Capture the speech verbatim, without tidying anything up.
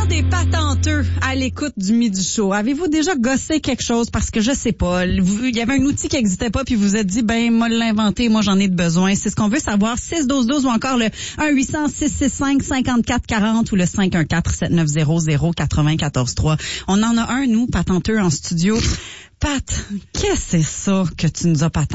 des patenteux à l'écoute du Midi Show. Avez-vous déjà gossé quelque chose parce que je sais pas, il y avait un outil qui n'existait pas puis vous vous êtes dit ben moi l'inventer, moi j'en ai de besoin. C'est ce qu'on veut savoir. six douze douze ou encore le un huit cents six six cinq cinquante-quatre quarante ou le cinq un quatre sept neuf zéro zéro quatre-vingt-quatorze trois. On en a un nous patenteux en studio. Pat, qu'est-ce que c'est ça que tu nous as patenté?